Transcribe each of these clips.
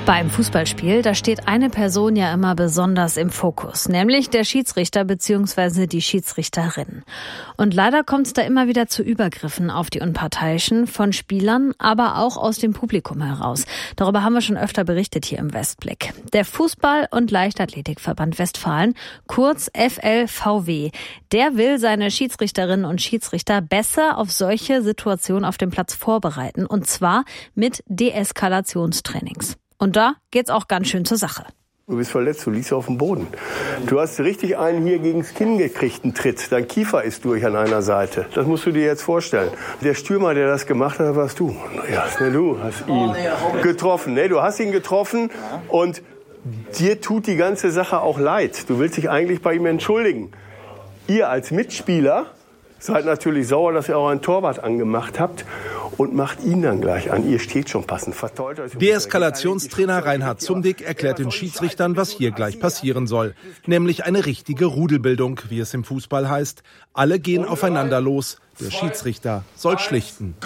Beim Fußballspiel, da steht eine Person ja immer besonders im Fokus, nämlich der Schiedsrichter bzw. die Schiedsrichterin. Und leider kommt es da immer wieder zu Übergriffen auf die Unparteiischen von Spielern, aber auch aus dem Publikum heraus. Darüber haben wir schon öfter berichtet hier im Westblick. Der Fußball- und Leichtathletikverband Westfalen, kurz FLVW, der will seine Schiedsrichterinnen und Schiedsrichter besser auf solche Situationen auf dem Platz vorbereiten, und zwar mit Deeskalationstrainings. Und da geht's auch ganz schön zur Sache. Du bist verletzt, du liegst auf dem Boden. Du hast richtig einen hier gegens Kinn gekriegt, einen Tritt. Dein Kiefer ist durch an einer Seite. Das musst du dir jetzt vorstellen. Der Stürmer, der das gemacht hat, warst du. Ja, du hast ihn getroffen. Du hast ihn getroffen und dir tut die ganze Sache auch leid. Du willst dich eigentlich bei ihm entschuldigen. Ihr als Mitspieler seid natürlich sauer, dass ihr auch einen Torwart angemacht habt und macht ihn dann gleich an. Ihr steht schon passend verteut. Deeskalationstrainer Reinhard Zumdick erklärt den Schiedsrichtern, was hier gleich passieren soll. Nämlich eine richtige Rudelbildung, wie es im Fußball heißt. Alle gehen aufeinander los. Der Schiedsrichter soll schlichten.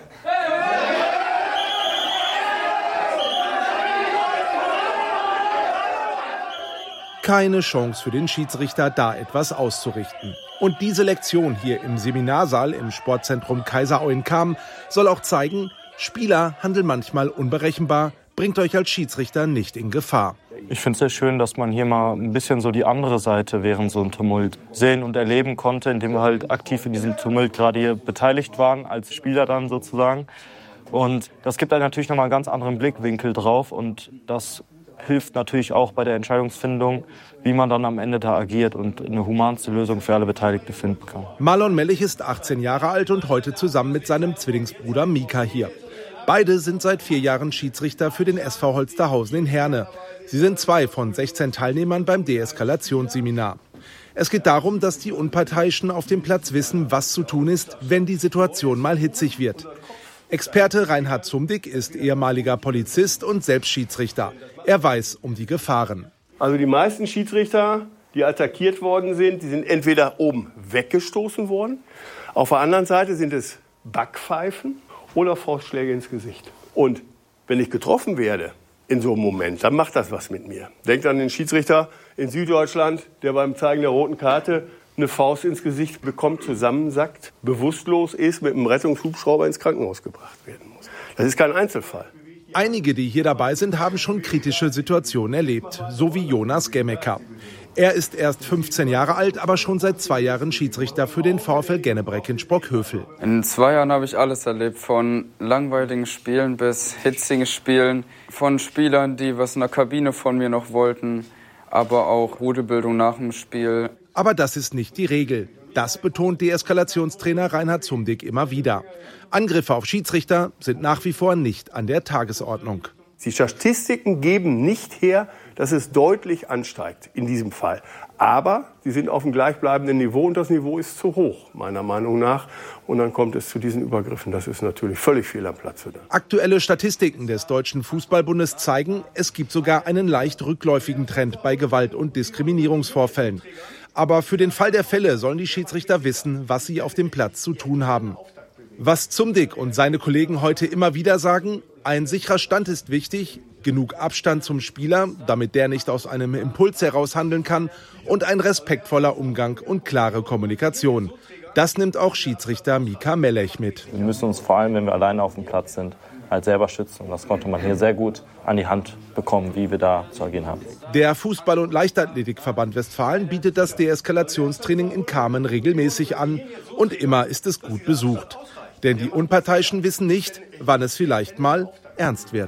Keine Chance für den Schiedsrichter, da etwas auszurichten. Und diese Lektion hier im Seminarsaal im Sportzentrum Kaiser Eunkam soll auch zeigen, Spieler handeln manchmal unberechenbar, bringt euch als Schiedsrichter nicht in Gefahr. Ich finde es sehr schön, dass man hier mal ein bisschen so die andere Seite während so einem Tumult sehen und erleben konnte, indem wir halt aktiv in diesem Tumult gerade hier beteiligt waren, als Spieler dann sozusagen. Und das gibt einem natürlich nochmal einen ganz anderen Blickwinkel drauf, und das hilft natürlich auch bei der Entscheidungsfindung, wie man dann am Ende da agiert und eine humanste Lösung für alle Beteiligten finden kann. Marlon Mellich ist 18 Jahre alt und heute zusammen mit seinem Zwillingsbruder Mika hier. Beide sind seit 4 Jahren Schiedsrichter für den SV Holsterhausen in Herne. Sie sind 2 von 16 Teilnehmern beim Deeskalationsseminar. Es geht darum, dass die Unparteiischen auf dem Platz wissen, was zu tun ist, wenn die Situation mal hitzig wird. Experte Reinhard Zumdick ist ehemaliger Polizist und selbst Schiedsrichter. Er weiß um die Gefahren. Also die meisten Schiedsrichter, die attackiert worden sind, die sind entweder oben weggestoßen worden. Auf der anderen Seite sind es Backpfeifen oder Faustschläge ins Gesicht. Und wenn ich getroffen werde in so einem Moment, dann macht das was mit mir. Denkt an den Schiedsrichter in Süddeutschland, der beim Zeigen der roten Karte eine Faust ins Gesicht bekommt, zusammensackt, bewusstlos ist, mit einem Rettungshubschrauber ins Krankenhaus gebracht werden muss. Das ist kein Einzelfall. Einige, die hier dabei sind, haben schon kritische Situationen erlebt, so wie Jonas Gemmecker. Er ist erst 15 Jahre alt, aber schon seit 2 Jahren Schiedsrichter für den VfL Gennebrec in Sprockhövel. In 2 Jahren habe ich alles erlebt, von langweiligen Spielen bis hitzigen Spielen, von Spielern, die was in der Kabine von mir noch wollten, aber auch Rudelbildung nach dem Spiel. Aber das ist nicht die Regel. Das betont Deeskalationstrainer Reinhard Zumdick immer wieder. Angriffe auf Schiedsrichter sind nach wie vor nicht an der Tagesordnung. Die Statistiken geben nicht her, dass es deutlich ansteigt in diesem Fall. Aber sie sind auf einem gleichbleibenden Niveau, und das Niveau ist zu hoch, meiner Meinung nach. Und dann kommt es zu diesen Übergriffen. Das ist natürlich völlig fehl am Platze. Aktuelle Statistiken des Deutschen Fußballbundes zeigen, es gibt sogar einen leicht rückläufigen Trend bei Gewalt- und Diskriminierungsvorfällen. Aber für den Fall der Fälle sollen die Schiedsrichter wissen, was sie auf dem Platz zu tun haben. Was Zumdick und seine Kollegen heute immer wieder sagen: Ein sicherer Stand ist wichtig, genug Abstand zum Spieler, damit der nicht aus einem Impuls heraus handeln kann, und ein respektvoller Umgang und klare Kommunikation. Das nimmt auch Schiedsrichter Mika Melech mit. Wir müssen uns vor allem, wenn wir alleine auf dem Platz sind, halt selber schützen. Und das konnte man hier sehr gut an die Hand bekommen, wie wir da zu agieren haben. Der Fußball- und Leichtathletikverband Westfalen bietet das Deeskalationstraining in Kamen regelmäßig an. Und immer ist es gut besucht. Denn die Unparteiischen wissen nicht, wann es vielleicht mal ernst wird.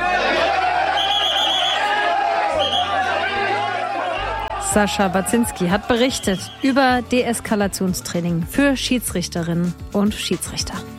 Sascha Baczynski hat berichtet über Deeskalationstraining für Schiedsrichterinnen und Schiedsrichter.